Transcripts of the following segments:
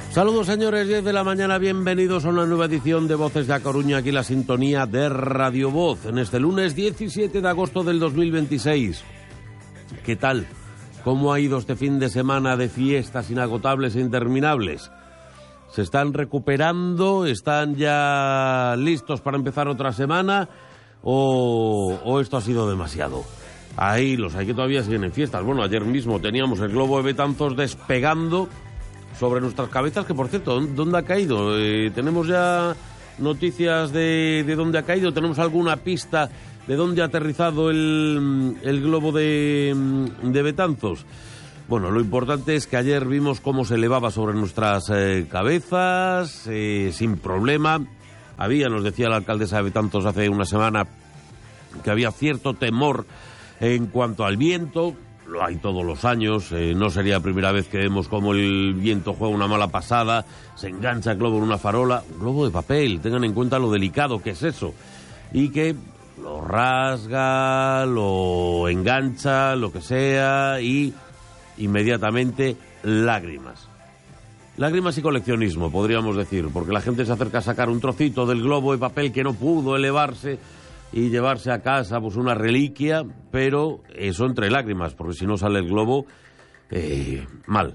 Saludos, señores, 10 de la mañana, bienvenidos a una nueva edición de Voces de A Coruña, aquí la sintonía de Radio Voz, en este lunes 17 de agosto del 2026. ¿Qué tal? ¿Cómo ha ido este fin de semana de fiestas inagotables e interminables? ¿Se están recuperando? ¿Están ya listos para empezar otra semana? ¿O esto ha sido demasiado? Ahí los hay que todavía siguen en fiestas. Bueno, ayer mismo teníamos el globo de Betanzos despegando sobre nuestras cabezas, que por cierto, ¿dónde ha caído? ¿Tenemos ya noticias de dónde ha caído? ¿Tenemos alguna pista de dónde ha aterrizado el globo de Betanzos? Bueno, lo importante es que ayer vimos cómo se elevaba sobre nuestras cabezas, sin problema. Nos decía la alcaldesa de Betanzos hace una semana, que había cierto temor en cuanto al viento. Lo hay todos los años, no sería la primera vez que vemos cómo el viento juega una mala pasada, se engancha el globo en una farola, un globo de papel, tengan en cuenta lo delicado que es eso, y que lo rasga, lo engancha, lo que sea, y inmediatamente lágrimas. Lágrimas y coleccionismo, podríamos decir, porque la gente se acerca a sacar un trocito del globo de papel que no pudo elevarse y llevarse a casa pues una reliquia, pero eso entre lágrimas, porque si no sale el globo, mal.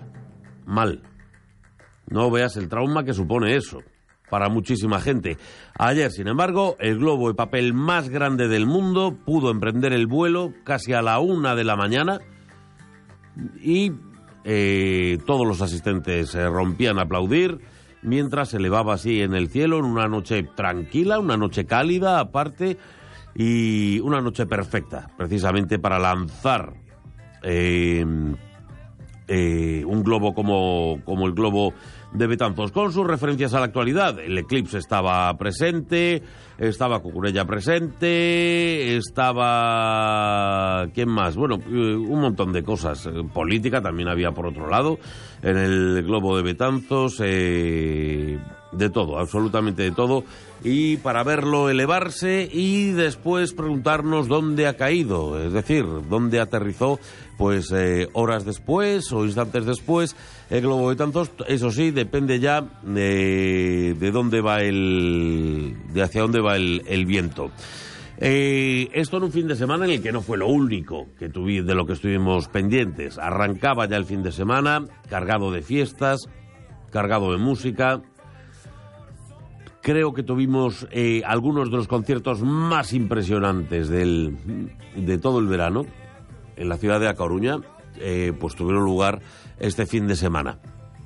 No veas el trauma que supone eso para muchísima gente. Ayer, sin embargo, el globo de papel más grande del mundo pudo emprender el vuelo casi a la 1 de la mañana y todos los asistentes se rompían a aplaudir mientras se elevaba así en el cielo en una noche tranquila, una noche cálida aparte, y una noche perfecta, precisamente para lanzar un globo como el globo de Betanzos, con sus referencias a la actualidad. El Eclipse estaba presente, estaba Cucurella presente, estaba... ¿quién más? Bueno, un montón de cosas. Política también había por otro lado, en el globo de Betanzos, de todo, absolutamente de todo. Y para verlo elevarse y después preguntarnos dónde ha caído, es decir, dónde aterrizó, pues horas después o instantes después, el globo de Betanzos. Eso sí, depende ya de dónde va de hacia dónde va el viento. Esto en un fin de semana en el que no fue lo único de lo que estuvimos pendientes. Arrancaba ya el fin de semana, cargado de fiestas, cargado de música. Creo que tuvimos algunos de los conciertos más impresionantes de todo el verano en la ciudad de A Coruña, pues tuvieron lugar este fin de semana.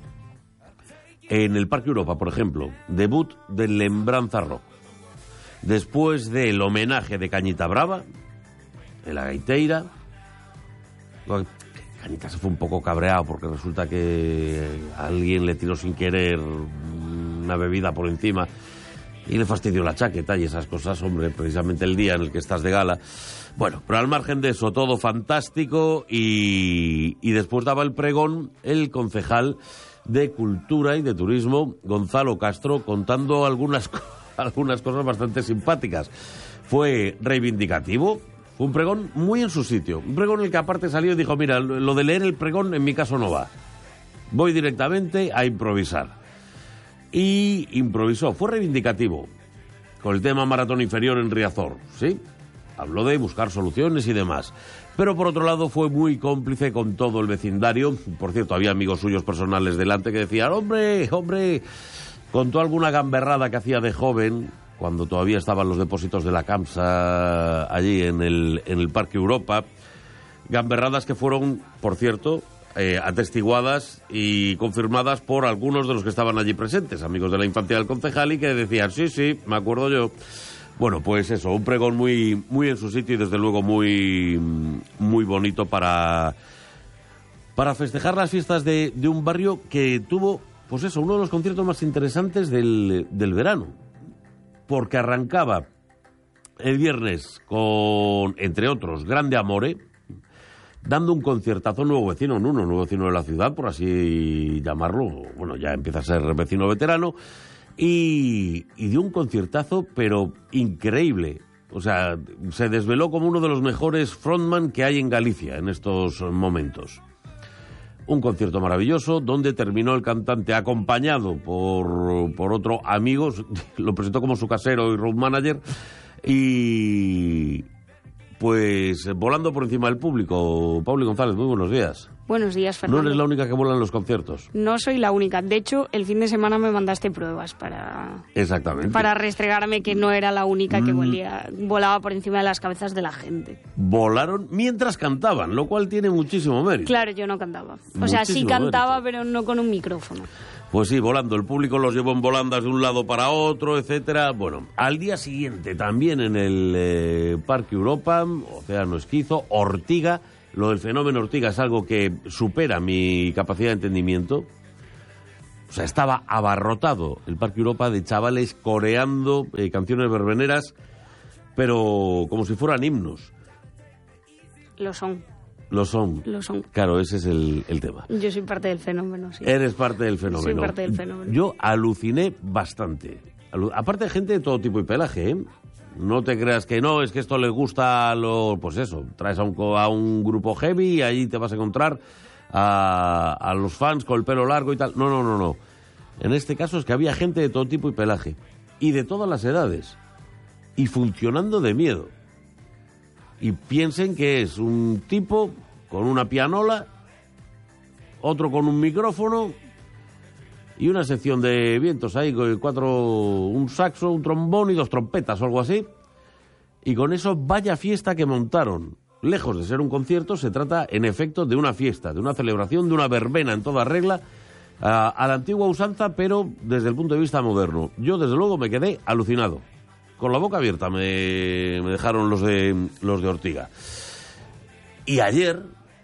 En el Parque Europa, por ejemplo, debut del Lembranza Rock. Después del homenaje de Cañita Brava, en la Gaiteira. Cañita se fue un poco cabreado porque resulta que alguien le tiró sin querer una bebida por encima y le fastidió la chaqueta y esas cosas, hombre, precisamente el día en el que estás de gala. Bueno, pero al margen de eso, todo fantástico, y después daba el pregón el concejal de Cultura y de Turismo, Gonzalo Castro, contando algunas cosas bastante simpáticas. Fue reivindicativo, fue un pregón muy en su sitio, un pregón en el que aparte salió y dijo, mira, lo de leer el pregón en mi caso no va, voy directamente a improvisar. Y improvisó, fue reivindicativo con el tema maratón inferior en Riazor, ¿sí? Habló de buscar soluciones y demás. Pero por otro lado fue muy cómplice con todo el vecindario. Por cierto, había amigos suyos personales delante que decían, hombre, contó alguna gamberrada que hacía de joven, cuando todavía estaban los depósitos de la CAMSA allí en el Parque Europa. Gamberradas que fueron, por cierto, atestiguadas y confirmadas por algunos de los que estaban allí presentes, amigos de la infancia del concejal, y que decían, sí, me acuerdo yo. Bueno, pues eso, un pregón muy, muy en su sitio y desde luego muy, muy bonito para festejar las fiestas de un barrio que tuvo, pues eso, uno de los conciertos más interesantes del verano, porque arrancaba el viernes con, entre otros, Grande Amore, dando un conciertazo, nuevo vecino de la ciudad, por así llamarlo. Bueno, ya empieza a ser vecino veterano, y dio un conciertazo, pero increíble. O sea, se desveló como uno de los mejores frontman que hay en Galicia en estos momentos. Un concierto maravilloso, donde terminó el cantante acompañado por otro amigo, lo presentó como su casero y road manager, y pues volando por encima del público. Pauli González, muy buenos días. Buenos días, Fernando. No eres la única que vuela en los conciertos. No soy la única. De hecho, el fin de semana me mandaste pruebas para... Exactamente. Para restregarme que no era la única que volaba por encima de las cabezas de la gente. Volaron mientras cantaban, lo cual tiene muchísimo mérito. Claro, yo no cantaba. O sea, sí cantaba, pero no con un micrófono. Pues sí, volando. El público los llevó en volandas de un lado para otro, etcétera. Bueno, al día siguiente, también en el Parque Europa, Océano Esquizo, Ortiga. Lo del fenómeno Ortiga es algo que supera mi capacidad de entendimiento. O sea, estaba abarrotado el Parque Europa de chavales coreando canciones verbeneras, pero como si fueran himnos. Lo son. Lo son. Lo son. Claro, ese es el tema. Yo soy parte del fenómeno, sí. Eres parte del fenómeno. Soy parte del fenómeno. Yo aluciné bastante. Aparte de gente de todo tipo y pelaje, ¿eh? No te creas que no, es que esto les gusta a los... Pues eso, traes a un grupo heavy y ahí te vas a encontrar a los fans con el pelo largo y tal. No. En este caso es que había gente de todo tipo y pelaje. Y de todas las edades. Y funcionando de miedo. Y piensen que es un tipo con una pianola, otro con un micrófono y una sección de vientos ahí, un saxo, un trombón y 2 trompetas o algo así. Y con eso, vaya fiesta que montaron. Lejos de ser un concierto, se trata en efecto de una fiesta, de una celebración, de una verbena en toda regla, a la antigua usanza, pero desde el punto de vista moderno. Yo, desde luego, me quedé alucinado. Con la boca abierta me dejaron los de Ortiga. Y ayer,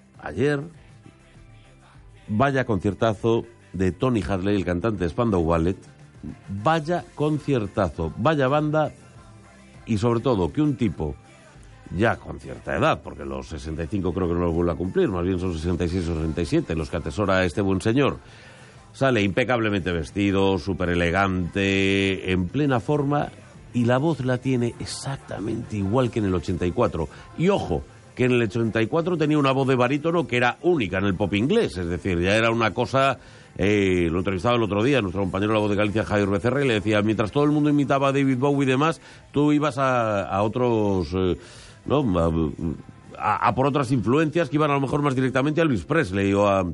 vaya conciertazo de Tony Hadley, el cantante de Spandau Ballet. Vaya conciertazo, vaya banda, y sobre todo que un tipo ya con cierta edad, porque los 65 creo que no los vuelve a cumplir, más bien son 66 o 67 los que atesora este buen señor, sale impecablemente vestido, súper elegante, en plena forma, y la voz la tiene exactamente igual que en el 84. Y ojo, que en el 84 tenía una voz de barítono que era única en el pop inglés, es decir, ya era una cosa... lo entrevistaba el otro día, nuestro compañero de la voz de Galicia, Javier Becerra, y le decía, mientras todo el mundo imitaba a David Bowie y demás, tú ibas a otros... a por otras influencias que iban a lo mejor más directamente a Elvis Presley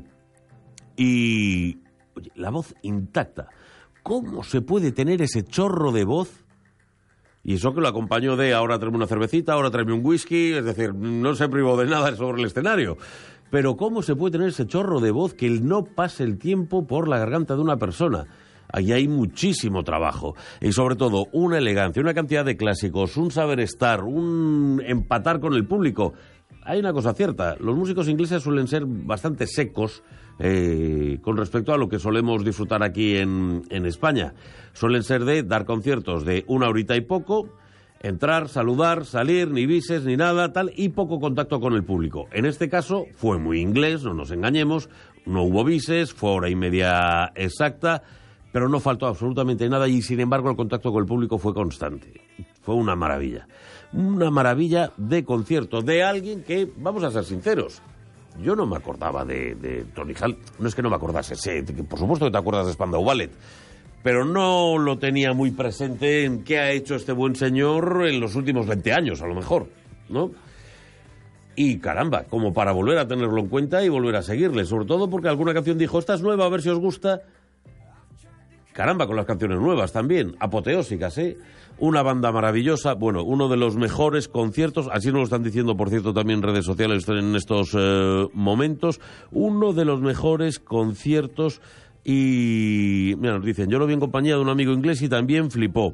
y... Oye, la voz intacta. ¿Cómo se puede tener ese chorro de voz? Y eso que lo acompañó de ahora tráeme una cervecita, ahora tráeme un whisky, es decir, no se privó de nada sobre el escenario. Pero ¿cómo se puede tener ese chorro de voz que no pase el tiempo por la garganta de una persona? Ahí hay muchísimo trabajo. Y sobre todo, una elegancia, una cantidad de clásicos, un saber estar, un empatar con el público. Hay una cosa cierta, los músicos ingleses suelen ser bastante secos con respecto a lo que solemos disfrutar aquí en España. Suelen ser de dar conciertos de 1 horita y poco, entrar, saludar, salir, ni bises, ni nada, tal, y poco contacto con el público. En este caso fue muy inglés, no nos engañemos, no hubo bises, fue 1:30 exacta, pero no faltó absolutamente nada y, sin embargo, el contacto con el público fue constante. Fue una maravilla de concierto de alguien que, vamos a ser sinceros, yo no me acordaba de Tony Hall. No es que no me acordase, por supuesto que te acuerdas de Spandau Ballet, pero no lo tenía muy presente en qué ha hecho este buen señor en los últimos 20 años, a lo mejor, ¿no? Y caramba, como para volver a tenerlo en cuenta y volver a seguirle, sobre todo porque alguna canción dijo, esta es nueva, a ver si os gusta. Caramba, con las canciones nuevas también, apoteósicas, ¿eh? Una banda maravillosa, bueno, uno de los mejores conciertos, así nos lo están diciendo, por cierto, también en redes sociales en estos momentos, uno de los mejores conciertos. Y mira, nos dicen, yo lo vi en compañía de un amigo inglés y también flipó.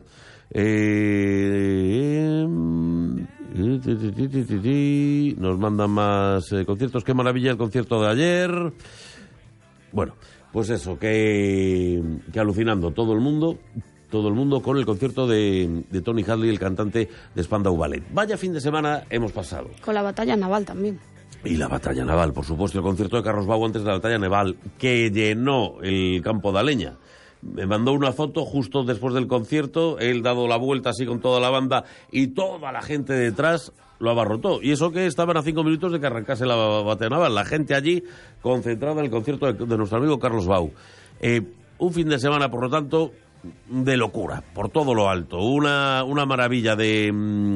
Nos mandan más conciertos. Qué maravilla el concierto de ayer. Bueno, pues eso, que alucinando todo el mundo con el concierto de Tony Hadley, el cantante de Spandau Ballet. Vaya fin de semana hemos pasado. Con la batalla naval también. Y la batalla naval, por supuesto, el concierto de Carlos Bau antes de la batalla naval, que llenó el campo de Aleña. me mandó una foto justo después del concierto, él dado la vuelta así con toda la banda y toda la gente detrás lo abarrotó. Y eso que estaban a 5 minutos de que arrancase la batalla naval. La gente allí concentrada en el concierto de nuestro amigo Carlos Bau. Un fin de semana, por lo tanto, de locura, por todo lo alto. Una maravilla de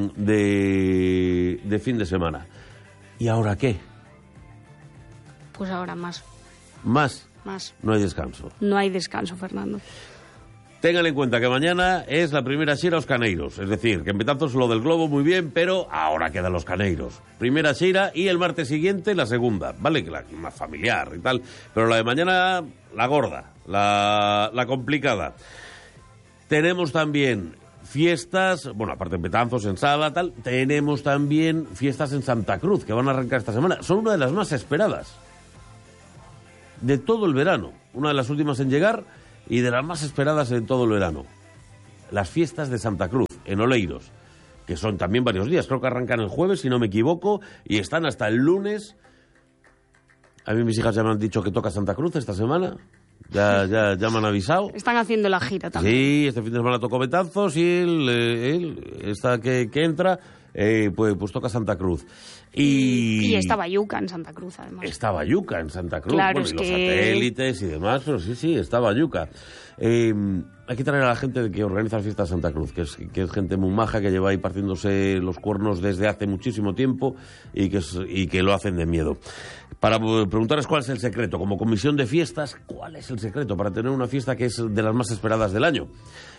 fin de semana. ¿Y ahora qué? Pues ahora más. ¿Más? Más. No hay descanso. No hay descanso, Fernando. Tengan en cuenta que mañana es la primera xira aos Caneiros. Es decir, que en Betanzos lo del Globo muy bien, pero ahora quedan los Caneiros. Primera xira y el martes siguiente la segunda. Vale, que la más familiar y tal. Pero la de mañana, la gorda, la complicada. Tenemos también fiestas, bueno, aparte de Betanzos, en Sala, tal. Tenemos también fiestas en Santa Cruz, que van a arrancar esta semana. Son una de las más esperadas de todo el verano. Una de las últimas en llegar y de las más esperadas en todo el verano. Las fiestas de Santa Cruz, en Oleiros, que son también varios días. Creo que arrancan el jueves, si no me equivoco, y están hasta el lunes. A mí mis hijas ya me han dicho que toca Santa Cruz esta semana. Ya me han avisado. Están haciendo la gira también. Sí, este fin de semana tocó Betanzos y esta que entra, pues toca Santa Cruz. Y está Bayuca en Santa Cruz, además. Está Bayuca en Santa Cruz, claro, bueno, y los satélites y demás, pero sí, está Bayuca. Hay que traer a la gente que organiza las fiestas de Santa Cruz, que es gente muy maja, que lleva ahí partiéndose los cuernos desde hace muchísimo tiempo y que lo hacen de miedo. Para preguntarles cuál es el secreto, como comisión de fiestas, ¿cuál es el secreto para tener una fiesta que es de las más esperadas del año?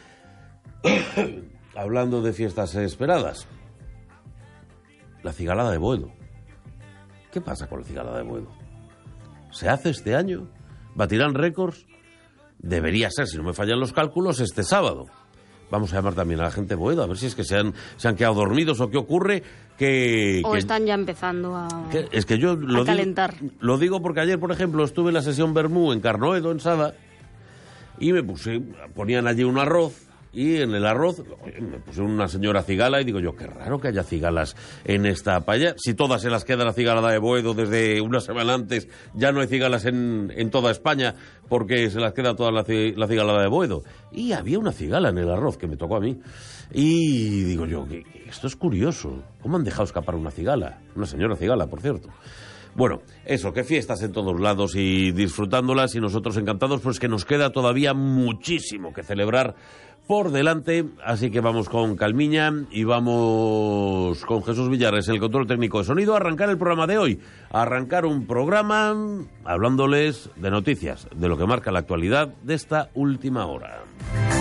Hablando de fiestas esperadas, la Cigalada de Boedo. ¿Qué pasa con la Cigalada de Boedo? ¿Se hace este año? ¿Batirán récords? Debería ser, si no me fallan los cálculos, este sábado. Vamos a llamar también a la gente de Boedo, a ver si es que se han quedado dormidos o qué ocurre. O están ya empezando a calentar. Lo digo porque ayer, por ejemplo, estuve en la sesión Bermú en Carnoedo, en Sada, y ponían allí un arroz. Y en el arroz me puse una señora cigala y digo yo, qué raro que haya cigalas en esta paella. Si todas se las queda la Cigalada de Boedo desde una semana antes, ya no hay cigalas en toda España porque se las queda toda la Cigalada de Boedo. Y había una cigala en el arroz que me tocó a mí. Y digo yo, esto es curioso. ¿Cómo han dejado escapar una cigala? Una señora cigala, por cierto. Bueno, eso, que fiestas en todos lados y disfrutándolas y nosotros encantados, pues que nos queda todavía muchísimo que celebrar por delante, así que vamos con calmiña y vamos con Jesús Villares, el control técnico de sonido, a arrancar el programa de hoy, a arrancar un programa hablándoles de noticias, de lo que marca la actualidad de esta última hora.